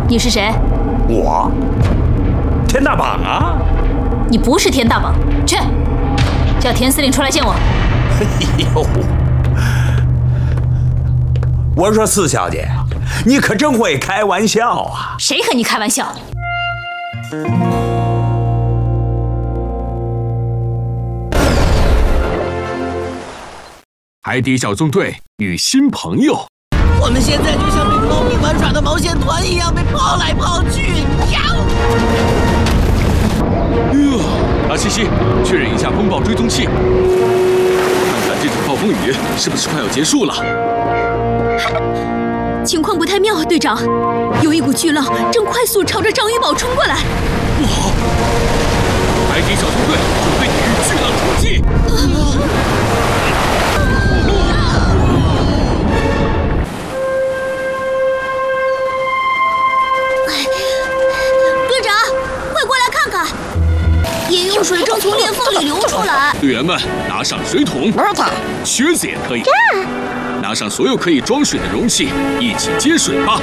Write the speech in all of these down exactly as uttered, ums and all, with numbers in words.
你是谁？ 我，田大绑啊！ 你不是田大绑，去，叫田司令出来见我。 哎呦，我说四小姐，你可真会开玩笑啊！ 谁和你开玩笑？ 海底小纵队与新朋友。 我们现在就像被猫咪玩耍的毛线团一样，被抛来抛去。呀！ 达西西，确认一下风暴追踪器，看看这场暴风雨是不是快要结束了。 情况不太妙，队长，有一股巨浪正快速朝着章鱼堡冲过来。 不好！海底小纵队准备与巨浪冲击。 队长，快过来看看，饮用水正从裂缝里流出来。 队员们，拿上水桶，靴子也可以。拿上所有可以装水的容器，一起接水吧。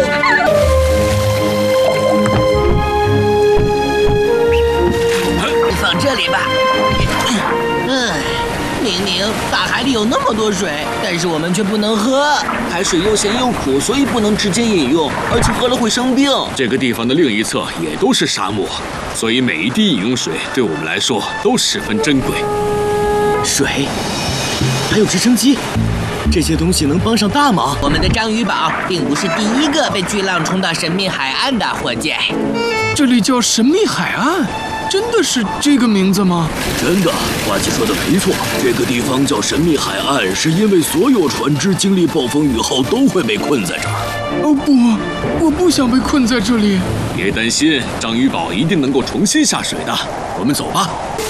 放这里吧。嗯，明明大海里有那么多水，但是我们却不能喝。海水又咸又苦，所以不能直接饮用，而且喝了会生病。 这个地方的另一侧也都是沙漠，所以每一滴饮用水对我们来说都十分珍贵。 水，还有直升机。这些东西能帮上大忙。我们的章鱼堡并不是第一个被巨浪冲到神秘海岸的伙计。 这里叫神秘海岸，真的是这个名字吗？ 真的，花姐说的没错，这个地方叫神秘海岸，是因为所有船只经历暴风雨后都会被困在这儿。 哦不，我不想被困在这里。 别担心，章鱼堡一定能够重新下水的。我们走吧。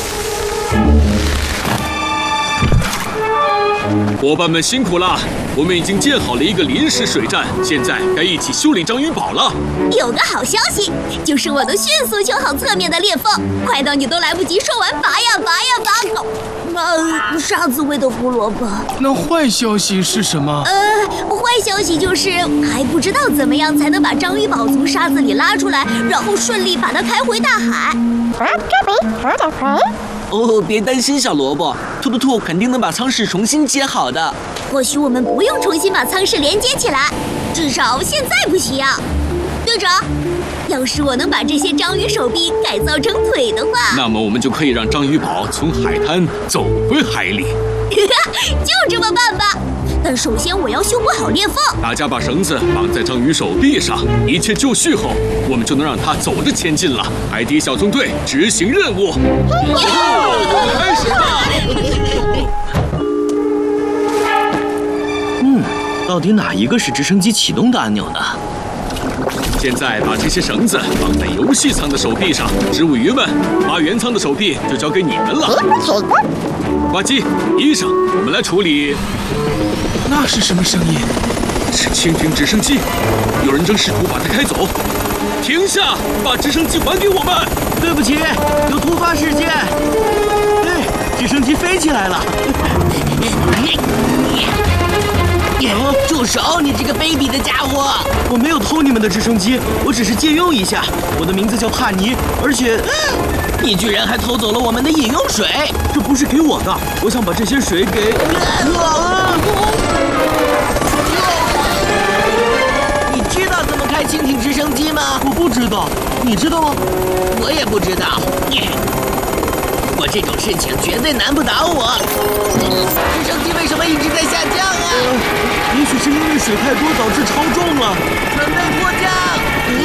伙伴们辛苦了，我们已经建好了一个临时水站，现在该一起修理章鱼堡了。 有个好消息，就是我能迅速修好侧面的裂缝，快到你都来不及说完拔呀拔呀拔。呃，沙子味的胡萝卜。 那坏消息是什么？ 呃，坏消息就是还不知道怎么样才能把章鱼堡从沙子里拉出来，然后顺利把它开回大海。 哦，别担心，小萝卜，兔兔兔肯定能把舱室重新接好的。 或许我们不用重新把舱室连接起来，至少现在不需要。队长，要是我能把这些章鱼手臂改造成腿的话， 那么我们就可以让章鱼堡从海滩走回海里。 就这么办吧。但首先我要修补好裂缝。 大家把绳子绑在章鱼手臂上，一切就绪后，我们就能让它走着前进了。海底小纵队执行任务，开始吧！ 嗯，到底哪一个是直升机启动的按钮呢？ 现在把这些绳子绑在游戏舱的手臂上，植物鱼们，发源舱的手臂就交给你们了。呱唧，医生，我们来处理。 那是什么声音？ 是蜻蜓直升机，有人正试图把它开走。停下，把直升机还给我们！ 对不起，有突发事件。哎，直升机飞起来了。住手！你这个卑鄙的家伙！我没有偷你们的直升机，我只是借用一下。我的名字叫帕尼，而且你居然还偷走了我们的饮用水！这不是给我的，我想把这些水给……你知道怎么开蜻蜓直升机吗？我不知道，你知道吗？我也不知道。不过这种事情绝对难不倒我。直升机为什么一直在下降啊？呃也许是因为水太多导致超重了。准备迫降！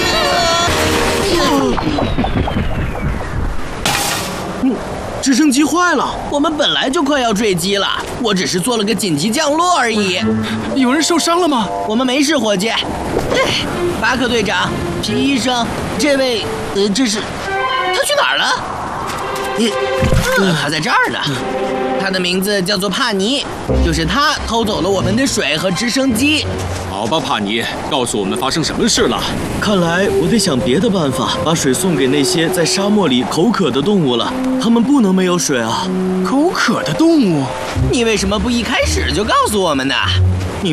嗯，直升机坏了，我们本来就快要坠机了，我只是做了个紧急降落而已。 有人受伤了吗？ 我们没事，伙计。哎，巴克队长、皮医生，这位，呃，这是他去哪儿了？呃，他在这儿呢。他的名字叫做帕尼，就是他偷走了我们的水和直升机。 好吧，帕尼，告诉我们发生什么事了。 看来我得想别的办法，把水送给那些在沙漠里口渴的动物了。它们不能没有水啊！ 口渴的动物？ 你为什么不一开始就告诉我们呢？